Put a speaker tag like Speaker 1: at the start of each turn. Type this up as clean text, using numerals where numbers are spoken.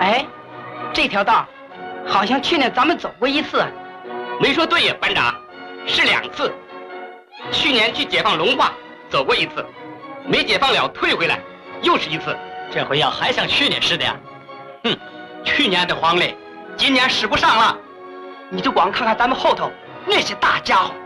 Speaker 1: 哎，这条道好像去年咱们走过一次。
Speaker 2: 没说对呀，班长，是2次。去年去解放龙化走过1次，没解放了退回来，又是1次。
Speaker 3: 这回要还像去年似的呀？哼，去年的黄历，今年使不上了。
Speaker 1: 你就光看看咱们后头那些大家伙。